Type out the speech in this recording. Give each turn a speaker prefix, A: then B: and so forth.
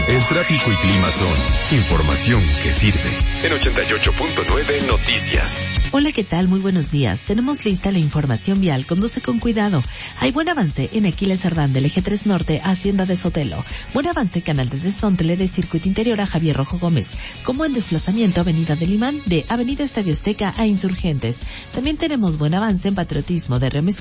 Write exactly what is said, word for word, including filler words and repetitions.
A: El tráfico y clima son información que sirve. En ochenta y ocho punto nueve Noticias.
B: Hola, ¿qué tal? Muy buenos días. Tenemos lista la información vial. Conduce con cuidado. Hay buen avance en Aquiles Cerdán del Eje tres Norte a Hacienda de Sotelo. Buen avance Canal de Desontele de Circuito Interior a Javier Rojo Gómez. Como en desplazamiento Avenida del Imán de Avenida Estadio Azteca a Insurgentes. También tenemos buen avance en Patriotismo de Remes